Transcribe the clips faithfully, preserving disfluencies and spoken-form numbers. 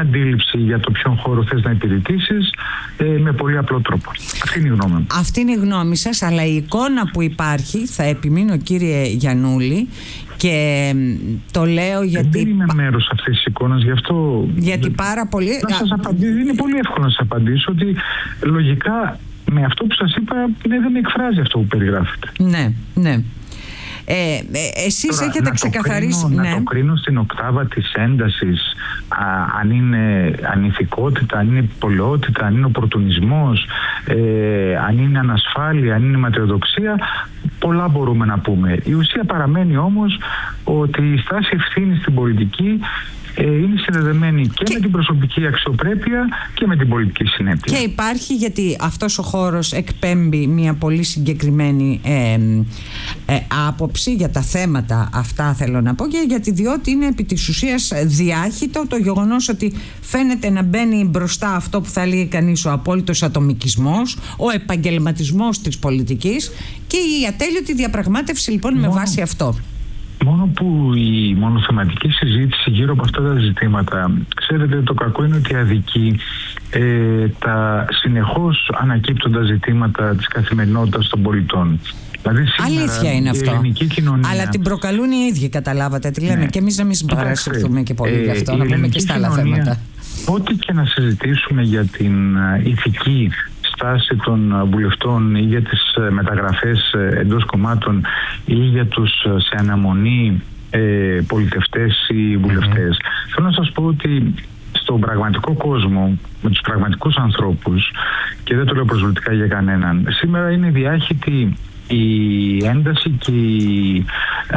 αντίληψη για το ποιον χώρο θες να υπηρετήσεις ε, με πολύ απλό τρόπο. Αυτή είναι η γνώμη μου. Αυτή είναι η γνώμη σας, αλλά η εικόνα που υπάρχει, θα επιμείνω κύριε Γιαννούλη, και το λέω γιατί... Δεν είμαι μέρος αυτής της εικόνας, γι' αυτό... Γιατί πάρα πολύ... Να σας απαντήσω, είναι πολύ εύκολο να σας απαντήσω ότι λογικά με αυτό που σας είπα ναι, δεν εκφράζει αυτό που περιγράφετε. Ναι, ναι. Ε, ε, εσείς Τώρα, έχετε να ξεκαθαρίσει... Το κρίνω, ναι. Να το κρίνω στην οκτάβα της έντασης, α, αν είναι ανηθικότητα, αν είναι πολαιότητα, αν είναι οπορτουνισμός, ε, αν είναι ανασφάλεια, αν είναι ματαιοδοξία, πολλά μπορούμε να πούμε. Η ουσία παραμένει όμως ότι η στάση ευθύνη στην πολιτική ε, είναι συνδεδεμένη και, και με την προσωπική αξιοπρέπεια και με την πολιτική συνέπεια. Και υπάρχει, γιατί αυτός ο χώρος εκπέμπει μια πολύ συγκεκριμένη ε, ε, άποψη για τα θέματα αυτά, θέλω να πω, και γιατί διότι είναι επί της ουσίας διάχυτο το γεγονός ότι φαίνεται να μπαίνει μπροστά αυτό που θα έλεγε κανείς ο απόλυτος ατομικισμός, ο επαγγελματισμός της πολιτικής και η ατέλειωτη διαπραγμάτευση λοιπόν με βάση αυτό. Μόνο που η μονοθεματική συζήτηση γύρω από αυτά τα ζητήματα, ξέρετε, το κακό είναι ότι αδικεί ε, τα συνεχώς ανακύπτοντα ζητήματα της καθημερινότητας των πολιτών. Δηλαδή, σήμερα, αλήθεια είναι αυτό. Κοινωνία... Αλλά την προκαλούν οι ίδιοι, καταλάβατε τι λέμε. Ναι. Και εμείς να μην συμπαρασυρθούμε και πολύ γι' αυτό, ε, να πούμε και στα άλλα θέματα. Ό,τι και να συζητήσουμε για την ηθική στάση των βουλευτών ή για τις μεταγραφές εντός κομμάτων ή για τους σε αναμονή ε, πολιτευτές ή βουλευτές. Mm-hmm. Θέλω να σας πω ότι στον πραγματικό κόσμο, με τους πραγματικούς ανθρώπους, και δεν το λέω προσβλητικά για κανέναν, σήμερα είναι διάχυτη η ένταση και η ε,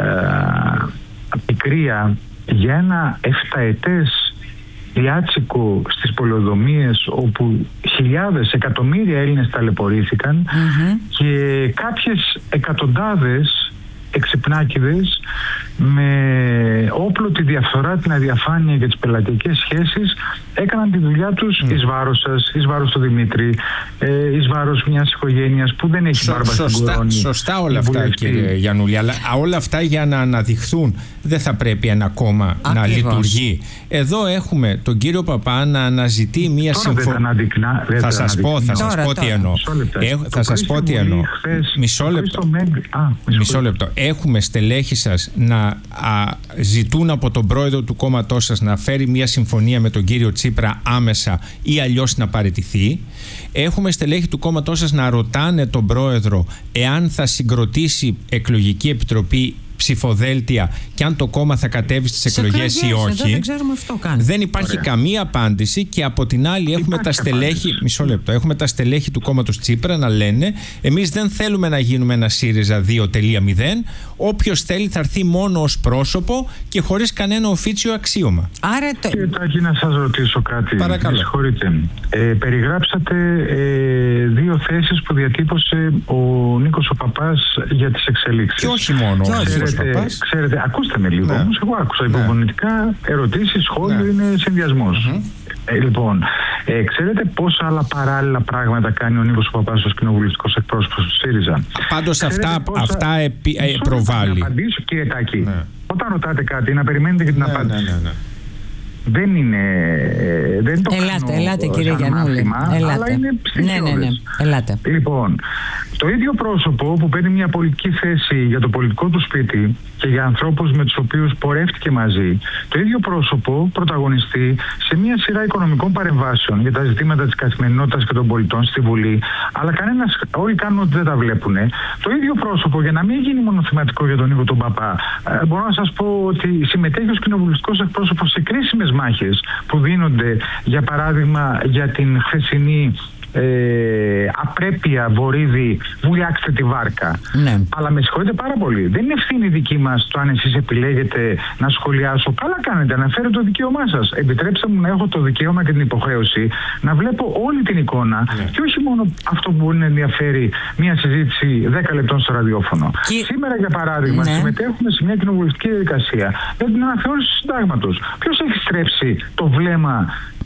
πικρία για ένα εφταετές διάτσικο στις πολεοδομίες όπου χιλιάδες, εκατομμύρια Έλληνες ταλαιπωρήθηκαν mm-hmm. και κάποιες εκατοντάδες εξυπνάκηδες με όπλο τη διαφθορά, την αδιαφάνεια και τις πελατειακές σχέσεις έκαναν τη δουλειά τους mm. εις βάρος σας, εις βάρος του Δημήτρη, ε, εις βάρος μιας οικογένειας που δεν έχει μπάρμπα στην κορώνη. Σωστά όλα αυτά βουλευτή. Κύριε Γιαννούλη, αλλά όλα αυτά για να αναδειχθούν δεν θα πρέπει ένα κόμμα Ακριβώς. να λειτουργεί. Εδώ έχουμε τον κύριο Παπά να αναζητεί μια συμφωνία. Θα σας πω, θα σας πω τι εννοώ. Θα σας πω τι εννοώ. Μισό λεπτό. Μισό λεπτό. Έχουμε στελέχη σας να α, ζητούν από τον πρόεδρο του κόμματός σας να φέρει μια συμφωνία με τον κύριο Τσίπρα άμεσα ή αλλιώς να παραιτηθεί. Έχουμε στελέχη του κόμματός σας να ρωτάνε τον πρόεδρο εάν θα συγκροτήσει εκλογική επιτροπή ψηφοδέλτια και αν το κόμμα θα κατέβει στις εκλογές ή όχι. Εδώ δεν ξέρουμε αυτό καν. Δεν υπάρχει Ωραία. καμία απάντηση και από την άλλη έχουμε τα στελέχη, μισό λεπτό, έχουμε τα στελέχη του κόμματος Τσίπρα να λένε εμείς δεν θέλουμε να γίνουμε ένα ΣΥΡΙΖΑ δύο κόμμα μηδέν, όποιος θέλει θα έρθει μόνο ως πρόσωπο και χωρίς κανένα οφίτσιο αξίωμα. Άρα το... Κύριε Τάκη, να σας ρωτήσω κάτι. Παρακαλώ. Με συγχωρείτε. Ε, περιγράψατε ε, δύο θέσεις που διατύπωσε ο Νίκος ο Παπάς για τις εξελίξεις. Και όχι μόνο. Και όχι. Ξέρετε, ξέρετε, ακούστε με λίγο ναι. όμως, εγώ άκουσα ναι. υπομονητικά ερωτήσεις, σχόλιο, ναι. είναι συνδυασμός. Mm-hmm. Ε, λοιπόν, ε, ξέρετε πόσα άλλα παράλληλα πράγματα κάνει ο Νίκος Παπάς ως κοινοβουλευτικός εκπρόσωπος του ΣΥΡΙΖΑ? Πάντως αυτά, πόσα... αυτά επί, ε, προβάλλει. Να απαντήσω, κύριε Τάκη. Ναι. Όταν ρωτάτε κάτι, να περιμένετε και την ναι, απάντηση. Ναι, ναι, ναι. Δεν είναι. Δεν το ελάτε, κάνω ελάτε κύριε Γιαννούλη. Αλλά είναι ναι, ναι, ναι. Ελάτε. Λοιπόν, το ίδιο πρόσωπο που παίρνει μια πολιτική θέση για το πολιτικό του σπίτι και για ανθρώπους με τους οποίους πορεύτηκε μαζί, το ίδιο πρόσωπο πρωταγωνιστεί σε μια σειρά οικονομικών παρεμβάσεων για τα ζητήματα της καθημερινότητας και των πολιτών στη Βουλή, αλλά κανένας, όλοι κάνουν ότι δεν τα βλέπουν. Το ίδιο πρόσωπο, για να μην γίνει μονοθεματικό για τον Νίκο τον Παπά, μπορώ να σας πω ότι συμμετέχει ως κοινοβουλευτικός εκπρόσωπος σε κρίσιμες μάχες που δίνονται, για παράδειγμα, για την χθεσινή Ε, απρέπεια βορίδι, βουλιάξτε τη βάρκα. Ναι. Αλλά με συγχωρείτε πάρα πολύ. Δεν είναι ευθύνη δική μας το αν εσείς επιλέγετε να σχολιάσω. Καλά κάνετε, αναφέρετε το δικαίωμά σας. Επιτρέψτε μου να έχω το δικαίωμα και την υποχρέωση να βλέπω όλη την εικόνα ναι. και όχι μόνο αυτό που μπορεί να ενδιαφέρει μια συζήτηση δέκα λεπτών στο ραδιόφωνο. Και... Σήμερα, για παράδειγμα, ναι. συμμετέχουμε σε μια κοινοβουλευτική διαδικασία για την αναθεώρηση του συντάγματος. Ποιος έχει στρέψει το βλέμμα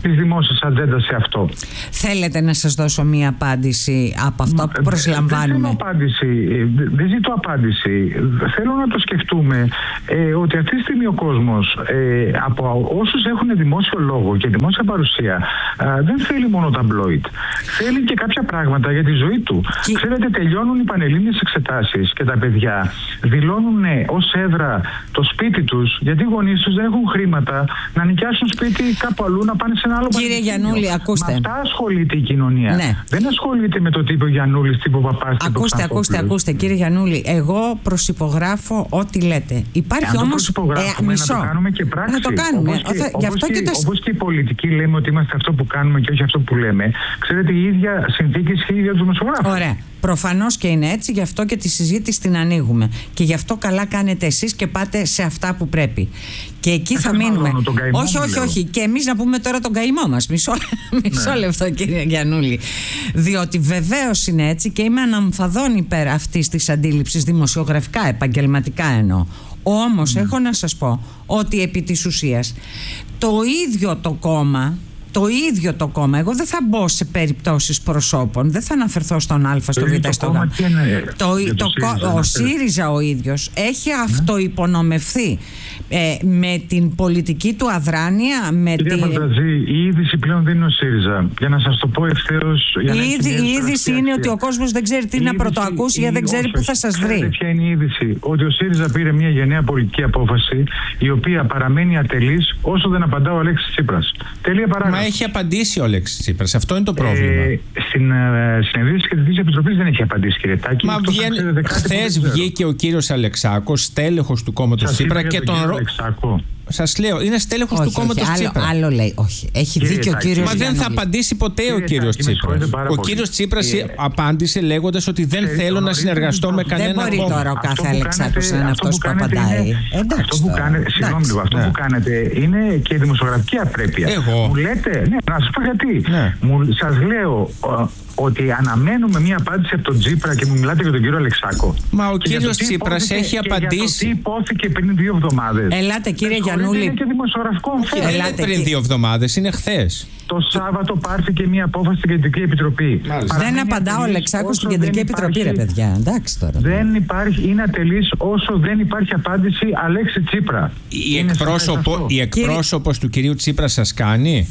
της δημόσιας ατζέντας σε αυτό. Θέλετε να σας δώσω μία απάντηση από αυτό που προσλαμβάνουμε? Δεν ζητώ απάντηση. Δεν ζητώ απάντηση. Θέλω να το σκεφτούμε ε, ότι αυτή τη στιγμή ο κόσμος ε, από όσους έχουν δημόσιο λόγο και δημόσια παρουσία ε, δεν θέλει μόνο ταμπλόιτ. Θέλει και κάποια πράγματα για τη ζωή του. Και... Ξέρετε, τελειώνουν οι πανελλήνιες εξετάσεις και τα παιδιά δηλώνουν ως έδρα το σπίτι τους, γιατί οι γονείς τους δεν έχουν χρήματα να νοικιάσουν σπίτι κάπου αλλού, να πάνε σε ένα άλλο πανεπιστήμιο. Κύριε Γιαννούλη, ακούστε. Με αυτά ασχολείται η κοινωνία. Ναι. Δεν ασχολείται με το τύπο Γιαννούλης, τύπο Παπάς, τύπο Ακούστε, ακούστε, ακούστε, κύριε Γιαννούλη. Εγώ προσυπογράφω ό,τι λέτε. Υπάρχει όμως. Ε, μισό. Να το κάνουμε και πράξη. Να το κάνουμε. Όπως και, Γι' αυτό και, και το... όπως και οι πολιτικοί λέμε ότι είμαστε αυτό που κάνουμε και όχι αυτό που λέμε. Ξέρετε, η ίδια συνθήκη ισχύει για τους δημοσιογράφους. Ωραία. Προφανώς και είναι έτσι, γι' αυτό και τη συζήτηση την ανοίγουμε. Και γι' αυτό καλά κάνετε εσείς και πάτε σε αυτά που πρέπει. Και εκεί θα μείνουμε. Όχι, όχι, όχι. Και εμείς να πούμε τώρα τον καημό μας. Μισό, μισό ναι. λεπτό, κύριε Γιαννούλη. Διότι βεβαίως είναι έτσι και είμαι αναμφαδόν υπέρ αυτής της αντίληψης, δημοσιογραφικά, επαγγελματικά εννοώ. Όμως, mm. έχω να σας πω ότι επί της ουσίας το ίδιο το κόμμα. Το ίδιο το κόμμα. Εγώ δεν θα μπω σε περιπτώσεις προσώπων. Δεν θα αναφερθώ στον Α, στο Β, στο Γ. Το, το, το, ο ΣΥΡΙΖΑ ο ίδιος έχει ναι. αυτοϋπονομευθεί ε, με την πολιτική του αδράνεια. Με Κυρία την... Πανταζή, η είδηση πλέον δεν είναι ο ΣΥΡΙΖΑ. Για να σας το πω ευθέως. Η, είδη, η είδηση είναι ότι ο κόσμος δεν ξέρει τι η να είδηση, πρωτοακούσει ή δεν ξέρει πού θα σας βρει. Ξέρετε ποια είναι η είδηση? Ότι ο ΣΥΡΙΖΑ πήρε μια γενναία πολιτική απόφαση, η οποία παραμένει ατελής όσο δεν απαντά ο Αλέξης Τσίπρας. Τελεία παράγραφο. Έχει απαντήσει ο Αλέξης Τσίπρας. Αυτό είναι το πρόβλημα. Ε, στην ε, συνεδρία της Κεντρικής Επιτροπής δεν έχει απαντήσει, κύριε Τάκη. Μα χθες βγήκε ο κύριος Αλεξάκος, στέλεχος του κόμματος Τσίπρα και τον ρωτήσε. Σας λέω, είναι στέλεχος του κόμματος Τσίπρα. Άλλο λέει, όχι. Έχει δίκιο ο κύριος. Μα δεν θα απαντήσει ποτέ κύριε ο κύριος Τσίπρας. Ο κύριος Τσίπρας κύριε... απάντησε λέγοντας ότι δεν κύριε, θέλω να συνεργαστώ με κανένα κόμμα. Δεν μπορεί τώρα ο κάθε Αλεξάκος να είναι αυτός που απαντάει. Αυτό που κάνετε, συγγνώμη λίγο, αυτό που κάνετε είναι και δημοσιογραφική απρέπεια. Μου λέτε, ναι, να σας πω γιατί. Σας λέω ότι αναμένουμε μια απάντηση από τον Τσίπρα και μου μιλάτε για τον κύριο Αλεξάκο. Μα ο κύριος Τσίπρας έχει απαντήσει. Τι υπόθηκε πριν δύο εβδομάδες. Ελάτε κύριε Γιαννούλη. Είναι και δημοσιογραφικό θέμα. Ελάτε πριν δύο εβδομάδες, είναι χθες. Το Σάββατο πάρθηκε μια απόφαση στην Κεντρική Επιτροπή. Δεν απαντά ο Αλεξάκος στην Κεντρική Επιτροπή, υπάρχει, ρε παιδιά. Εντάξει τώρα. Δεν υπάρχει, είναι ατελής όσο δεν υπάρχει απάντηση Αλέξη Τσίπρα. Η, εκπρόσωπο, η εκπρόσωπος του κυρίου Τσίπρα σας κάνει.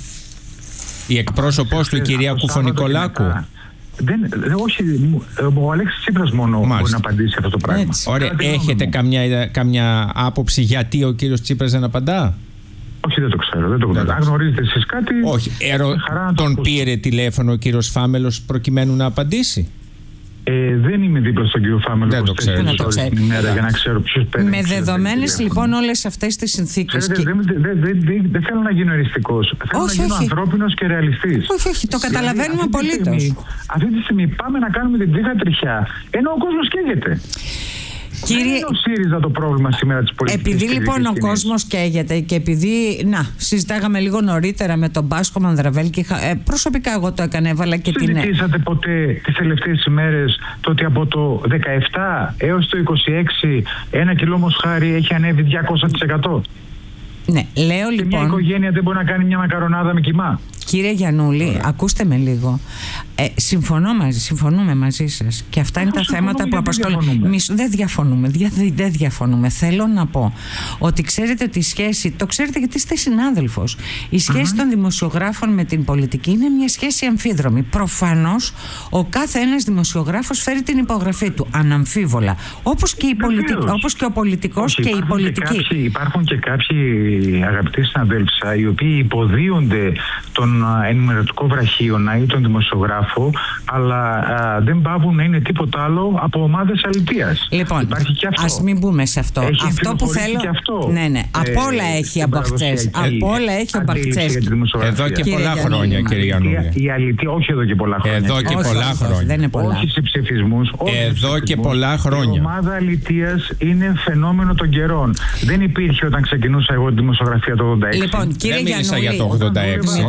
Η εκπρόσωπος του, η κυρία Κουφονικολάκου. Δεν, όχι, ο Αλέξης Τσίπρας μόνο Μάλιστα. μπορεί να απαντήσει αυτό το πράγμα. Έτσι. Ωραία, έχετε καμιά, καμιά άποψη γιατί ο κύριος Τσίπρας δεν απαντά? Όχι, δεν το ξέρω, δεν το ξέρω. Αν γνωρίζετε εσείς κάτι... Όχι, ερω... τον το πήρε τηλέφωνο ο κύριος Φάμελος προκειμένου να απαντήσει? Ε, δεν είμαι δίπλα στον κύριο Φάμελο. Δεν το ξέρω. Να το για να ξέρω ποιος παίρνει. Με δεδομένες λοιπόν όλες αυτές τις συνθήκες. Και... Δεν δε, δε, δε, δε θέλω να γίνω εριστικός. Θέλω όχι, να γίνω όχι. ανθρώπινος και ρεαλιστής. Όχι, όχι, το καταλαβαίνουμε απολύτως. Αυτή τη στιγμή πάμε να κάνουμε την τρίχα τριχιά ενώ ο κόσμος καίγεται. Κύριε... Δεν είναι ο ΣΥΡΙΖΑ το πρόβλημα σήμερα της πολιτικής. Επειδή λοιπόν ο κόσμος καίγεται και επειδή, να, συζητάγαμε λίγο νωρίτερα με τον Μπάσκο Μανδραβέλ και είχα, ε, προσωπικά εγώ το έκανα, έβαλα και την... Συζητήσατε ποτέ τις τελευταίες ημέρες το ότι από το δεκαεπτά έως το είκοσι έξι ένα κιλό μοσχάρι έχει ανέβει διακόσια τοις εκατό? Ναι, λέω και λοιπόν... μια οικογένεια δεν μπορεί να κάνει μια μακαρονάδα με κιμά. Κύριε Γιαννούλη, Ωραία. ακούστε με λίγο. Ε, συμφωνώ μαζί, συμφωνούμε μαζί σας. Και αυτά είναι τα θέματα που απασχολούν. Δεν διαφωνούμε. Δια, δεν διαφωνούμε. Θέλω να πω ότι ξέρετε τη σχέση, το ξέρετε γιατί είστε συνάδελφος. Η σχέση uh-huh. των δημοσιογράφων με την πολιτική είναι μια σχέση αμφίδρομη. Προφανώς ο κάθε ένας δημοσιογράφος φέρει την υπογραφή του. Αναμφίβολα. Όπως και, όπως και ο πολιτικός και η πολιτική. Και κάποιοι, υπάρχουν και κάποιοι αγαπητοί συναδέλφοι οι οποίοι υποδίονται τον ενημερωτικό βραχίωνα ή τον δημοσιογράφο, αλλά α, δεν πάβουν να είναι τίποτα άλλο από ομάδες αλητείας. Λοιπόν, ας μην μπούμε σε αυτό. Έχει αυτό που θέλω. Και αυτό. Ναι, ναι. Ε, από όλα έχει αμπαχτσές. Από όλα έχει αμπαχτσές. Εδώ και πολλά χρόνια, κύριε Γιαννούλη. Η αλητία, όχι εδώ και πολλά χρόνια. Εδώ και πολλά χρόνια. Όχι σε ψηφισμούς. Εδώ και πολλά χρόνια. Η ομάδα αλητίας είναι φαινόμενο των καιρών. Δεν υπήρχε όταν ξεκινούσα εγώ τη δημοσιογραφία το ογδόντα έξι. Λοιπόν, κύριε Γιαννούλη, δεν μίλησα για το ογδόντα έξι.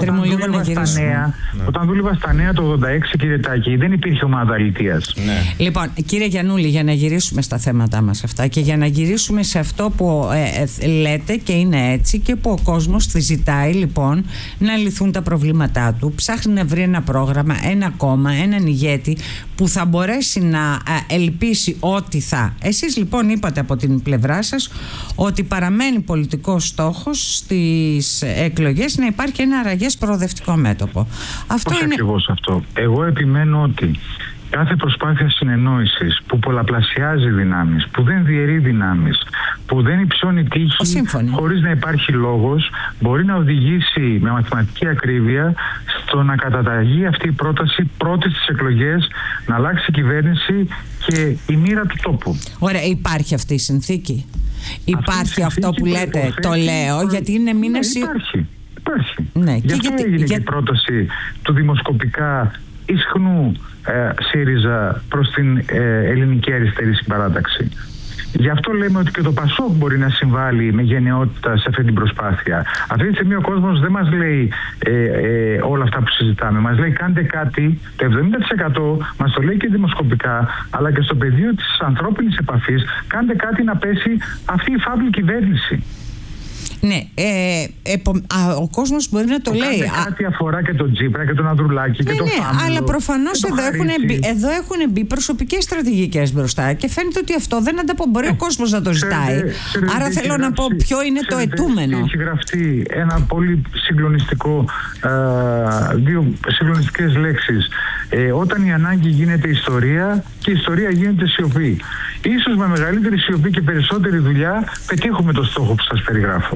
λίγο να γυρίσουμε. Νέα, ναι. Όταν δούλευα στα Νέα το ογδόντα έξι, κύριε Τάκη, δεν υπήρχε ομάδα αλητείας. Ναι. Λοιπόν, κύριε Γιαννούλη, για να γυρίσουμε στα θέματα μας αυτά και για να γυρίσουμε σε αυτό που ε, ε, λέτε και είναι έτσι και που ο κόσμος τη ζητάει λοιπόν να λυθούν τα προβλήματά του, ψάχνει να βρει ένα πρόγραμμα, ένα κόμμα, έναν ηγέτη που θα μπορέσει να ε, ελπίσει ότι θα. Εσείς λοιπόν είπατε από την πλευρά σας ότι παραμένει πολιτικός στόχος στις εκλογές να υπάρχει ένα αραγές προοδευτικό μέτωπο. Αυτό Πώς είναι... ακριβώς αυτό. Εγώ επιμένω ότι κάθε προσπάθεια συνεννόησης που πολλαπλασιάζει δυνάμεις, που δεν διαιρεί δυνάμεις, που δεν υψώνει τύχη χωρίς να υπάρχει λόγος, μπορεί να οδηγήσει με μαθηματική ακρίβεια στο να καταταγεί αυτή η πρόταση πρώτη στις εκλογές, να αλλάξει η κυβέρνηση και η μοίρα του τόπου. Ωραία, υπάρχει αυτή η συνθήκη. Υπάρχει αυτό που λέτε, το λέω, προ... γιατί είναι μήνες... Ναι, υπάρχει. Υπάρχει. Ναι, Γι' αυτό γιατί, έγινε για... και η πρόταση του δημοσκοπικά ισχνού ε, ΣΥΡΙΖΑ προς την ε, ελληνική αριστερή συμπαράταξη. Γι' αυτό λέμε ότι και το ΠΑΣΟΚ μπορεί να συμβάλλει με γενναιότητα σε αυτή την προσπάθεια. Αυτή τη στιγμή ο κόσμος δεν μας λέει ε, ε, όλα αυτά που συζητάμε. Μας λέει κάντε κάτι, το εβδομήντα τοις εκατό μας το λέει και δημοσκοπικά, αλλά και στο πεδίο της ανθρώπινης επαφής, κάντε κάτι να πέσει αυτή η φαύλη κυβέρνηση. Ναι, ε, επο, α, ο κόσμος μπορεί να το που λέει. Κάτι αφορά και τον Τσίπρα και τον Ανδρουλάκη ναι, και τον ναι, Φάμιλο. Αλλά προφανώς εδώ, εδώ έχουν μπει προσωπικές στρατηγικές μπροστά και φαίνεται ότι αυτό δεν ανταπο... μπορεί ε, ο κόσμος να το ζητάει. Ξέρετε, ξέρετε, Άρα θέλω γράψει, να πω ποιο είναι ξέρετε, το αιτούμενο. Έχει γραφτεί ένα πολύ συγκλονιστικό, α, δύο συγκλονιστικές λέξεις. Ε, όταν η ανάγκη γίνεται ιστορία και η ιστορία γίνεται σιωπή. Ίσως με μεγαλύτερη σιωπή και περισσότερη δουλειά πετύχουμε το στόχο που σας περιγράφω.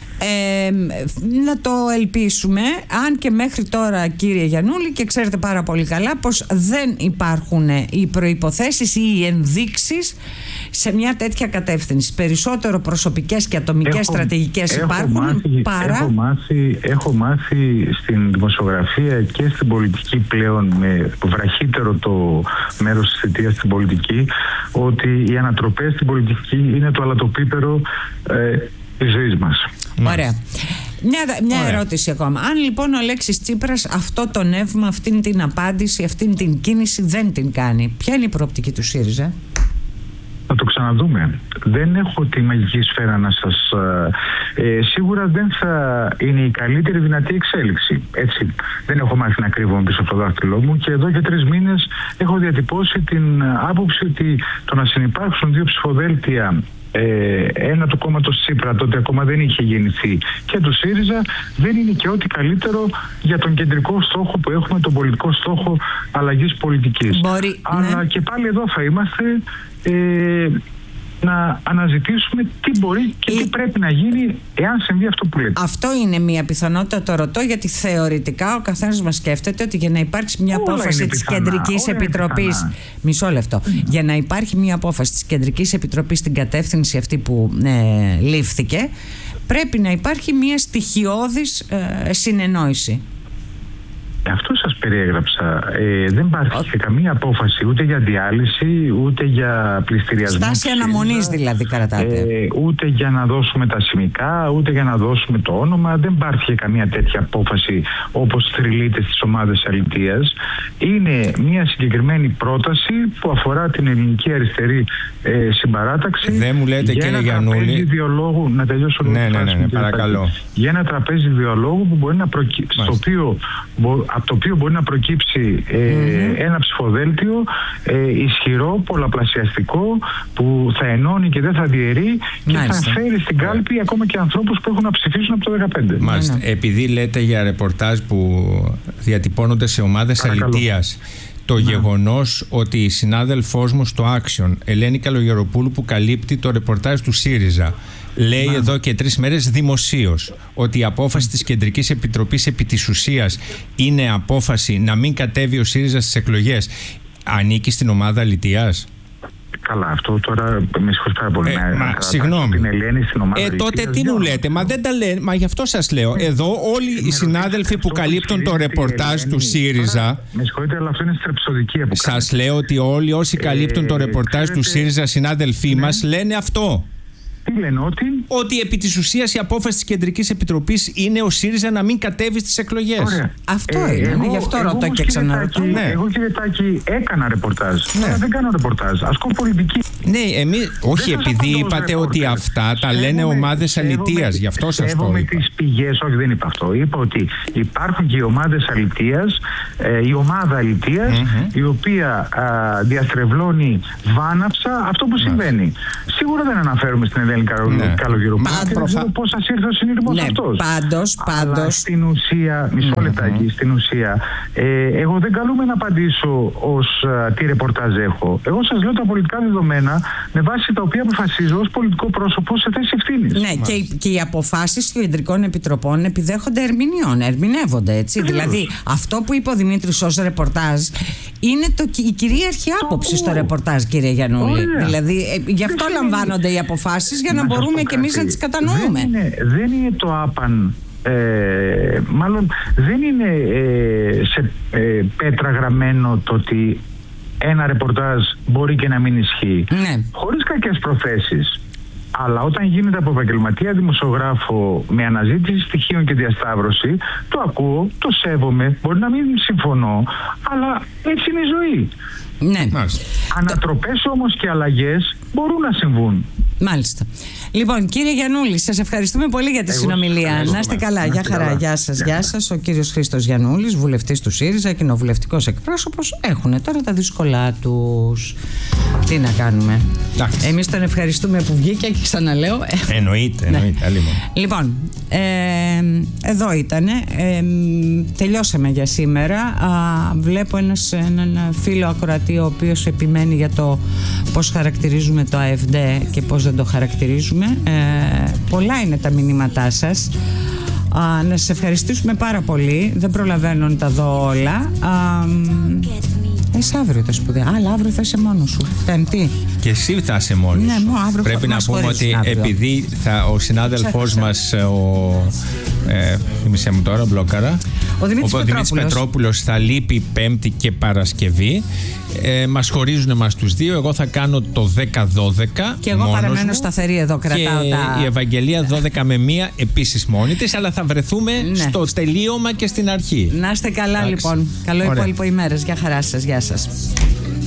Ε, να το ελπίσουμε, αν και μέχρι τώρα, κύριε Γιαννούλη, και ξέρετε πάρα πολύ καλά πως δεν υπάρχουν οι προϋποθέσεις ή οι ενδείξεις σε μια τέτοια κατεύθυνση. Περισσότερο προσωπικές και ατομικές έχω, στρατηγικές έχω υπάρχουν μάθει, παρά... Έχω μάθει, έχω μάθει στην δημοσιογραφία και στην πολιτική πλέον, με βραχύτερο το μέρος της θητείας στην πολιτική, ότι οι ανατροπές στην πολιτική είναι το αλατοπίπερο ε, της ζωής μας. Ωραία. Μια, μια Ωραία. ερώτηση ακόμα. Αν λοιπόν ο Αλέξης Τσίπρας αυτό το νεύμα, αυτήν την απάντηση, αυτήν την κίνηση δεν την κάνει, ποια είναι η προοπτική του ΣΥΡΙΖΑ? Να το ξαναδούμε. Δεν έχω τη μαγική σφαίρα να σας... Ε, σίγουρα δεν θα είναι η καλύτερη δυνατή εξέλιξη. Έτσι. Δεν έχω μάθει να κρύβομαι πίσω από το δάχτυλό μου και εδώ και τρεις μήνες έχω διατυπώσει την άποψη ότι το να συνυπάρξουν δύο ψηφοδέλτια, Ε, ένα του κόμματος Τσίπρα, τότε ακόμα δεν είχε γεννηθεί, και του ΣΥΡΙΖΑ, δεν είναι και ό,τι καλύτερο για τον κεντρικό στόχο που έχουμε, τον πολιτικό στόχο αλλαγής πολιτικής. Μπορεί, Αλλά ναι. και πάλι εδώ θα είμαστε ε, να αναζητήσουμε τι μπορεί και τι πρέπει να γίνει εάν συμβεί αυτό που λέτε. Αυτό είναι μια πιθανότητα, το ρωτώ, γιατί θεωρητικά ο καθένας μας σκέφτεται ότι για να υπάρξει μια όλα απόφαση της Κεντρικής Επιτροπής. Μισό λεπτό. Mm. Για να υπάρχει μια απόφαση της Κεντρικής Επιτροπής στην κατεύθυνση αυτή που ε, λήφθηκε, πρέπει να υπάρχει μια στοιχειώδης ε, συνεννόηση. Αυτό σας περιέγραψα. Ε, δεν υπάρχει καμία απόφαση ούτε για διάλυση, ούτε για πληστηριασμό. Στάση αναμονής δηλαδή κρατάτε. Ε, ούτε για να δώσουμε τα σημικά, ούτε για να δώσουμε το όνομα. Δεν υπάρχει καμία τέτοια απόφαση όπως θρυλείται στις ομάδες αλητείας. Είναι μια συγκεκριμένη πρόταση που αφορά την ελληνική αριστερή ε, συμπαράταξη. Δεν μου λέτε, για κύριε Γιαννούλη. Διαλόγου, να τελειώσω ναι, ναι, ναι, ναι, παρακαλώ. Για ένα τραπέζι διαλόγου που μπορεί να προκύψει, στο οποίο από το οποίο μπορεί να προκύψει ε, mm-hmm. ένα ψηφοδέλτιο ε, ισχυρό, πολλαπλασιαστικό, που θα ενώνει και δεν θα διαιρεί και Μάλιστα. θα φέρει στην κάλπη yeah. ακόμα και ανθρώπους που έχουν να ψηφίσουν από το δεκαπέντε. Μάλιστα. Mm-hmm. Επειδή λέτε για ρεπορτάζ που διατυπώνονται σε ομάδες αλητείας, το ναι. γεγονός ότι η συνάδελφός μου στο Action, Ελένη Καλογεροπούλου, που καλύπτει το ρεπορτάζ του ΣΥΡΙΖΑ, λέει ναι. εδώ και τρεις μέρες δημοσίως ότι η απόφαση της Κεντρικής Επιτροπής επί της ουσίας είναι απόφαση να μην κατέβει ο ΣΥΡΙΖΑ στις εκλογές, ανήκει στην ομάδα αλητείας? Καλά, αυτό τώρα με συγχωρείς πάρα πολύ. Ε, μα, συγγνώμη. Την Ελένη στην ομάδα ε, τότε τι μου λέτε, μα δεν τα λένε, μα γι' αυτό σας λέω. Εδώ όλοι οι συνάδελφοι που καλύπτουν το ρεπορτάζ του ΣΥΡΙΖΑ. Με συγχωρείτε, αλλά αυτό είναι στρεψοδική αποκάλυψη. Σας λέω ότι όλοι όσοι καλύπτουν το ρεπορτάζ του ΣΥΡΙΖΑ, συνάδελφοί μας, λένε αυτό. Τι λένε, ότι... Ότι επί της ουσίας η απόφαση της Κεντρικής Επιτροπής είναι ο ΣΥΡΙΖΑ να μην κατέβει στις εκλογές. Ωραία. Αυτό ε, είναι, εγώ, γι' αυτό ρωτώ και ξαναρωτώ. Ναι. Εγώ, κύριε Τάκη, έκανα ρεπορτάζ. Ναι. Αλλά δεν κάνω ρεπορτάζ. Ασκώ πολιτική. Ναι, εμείς, όχι, επειδή είπατε ότι αυτά τα λένε ομάδες αλητείας, γι' αυτό σας το είπα. Τις πηγές, όχι, δεν είπα αυτό. Είπα ότι υπάρχουν και οι ομάδες αλητείας, ε, η ομάδα αλητείας, mm-hmm. η οποία α, διαστρεβλώνει βάναυσα αυτό που συμβαίνει. Σίγουρα δεν αναφέρουμε στην Ελένη ναι. Καλογεροπούλου και δεν ξέρω πώς σας ήρθε ο συνειρμός ναι, αυτός. Πάντως, πάντως. Αλλά στην ουσία, μισό mm-hmm. λεπτάκι, στην ουσία, ε, εγώ δεν καλούμαι να απαντήσω ως α, τι ρεπορτάζ έχω. Εγώ σας λέω τα πολιτικά δεδομένα με βάση τα οποία αποφασίζω ως πολιτικό πρόσωπο σε θέση ευθύνης. Ναι, και, και οι αποφάσεις των κεντρικών επιτροπών επιδέχονται ερμηνεών, ερμηνεύονται, έτσι. Βεβαίως. Δηλαδή, αυτό που είπε ο Δημήτρης ως ρεπορτάζ είναι το, η κυρίαρχη άποψη στο ρεπορτάζ, κύριε Γιαννούλη. Ωραία. Δηλαδή, ε, γι' αυτό δεν λαμβάνονται είναι. οι αποφάσεις για να, να μπορούμε και εμείς να τις κατανοούμε. Δεν είναι, δεν είναι το άπαν. Ε, μάλλον δεν είναι ε, σε ε, πέτρα γραμμένο το ότι ένα ρεπορτάζ μπορεί και να μην ισχύει. Ναι. Χωρίς κακές προθέσεις. Αλλά όταν γίνεται από επαγγελματία δημοσιογράφο με αναζήτηση στοιχείων και διασταύρωση, το ακούω, το σέβομαι, μπορεί να μην συμφωνώ, αλλά έτσι είναι η ζωή. Ναι. Ανατροπές όμως και αλλαγές μπορούν να συμβούν. Μάλιστα. Λοιπόν, κύριε Γιαννούλη, σας ευχαριστούμε πολύ για τη Εγώ συνομιλία. Να είστε καλά. Γεια χαρά. Καλά. Γεια σας. Γεια σας. Ο κύριος Χρήστος Γιαννούλης, βουλευτής του ΣΥΡΙΖΑ, κοινοβουλευτικός εκπρόσωπος. Έχουν τώρα τα δύσκολά τους. Τι να κάνουμε. Εμείς τον ευχαριστούμε που βγήκε και ξαναλέω. Εννοείται. εννοείται. Ναι. Λοιπόν, ε, εδώ ήτανε. Ε, τελειώσαμε για σήμερα. Α, βλέπω ένας, έναν φίλο ακροατή ο οποίος επιμένει για το πώς χαρακτηρίζουμε το ΑΕΦΔ και πώς δεν το χαρακτηρίζουμε. Ε, πολλά είναι τα μηνύματά σας. Α, να σας ευχαριστήσουμε πάρα πολύ. Δεν προλαβαίνω να τα δω όλα. Α, εσύ αύριο τα σπουδαία. Αλλά αύριο θα είσαι μόνος σου. Πέμπτη. Και εσύ θα είσαι μόνος ναι, σου. Αύριο Πρέπει να πούμε ότι αύριο. επειδή θα, ο συνάδελφός μας ο, ε, θυμίσαι μου τώρα, μπλόκαρα, ο Δημήτρης, ο Δημήτρης Πετρόπουλος θα λείπει Πέμπτη και Παρασκευή. Ε, μας χωρίζουν εμάς τους δύο. Εγώ θα κάνω το δέκα δώδεκα. Και εγώ παραμένω μου. σταθερή εδώ, κρατάω και τα... η Ευαγγελία δώδεκα με μία επίσης μόνη της, αλλά θα βρεθούμε ναι. στο τελείωμα και στην αρχή. Να είστε καλά. Εντάξει. Λοιπόν. Καλό Ωραία. υπόλοιπο ημέρας. Γεια χαρά σας. Γεια σας.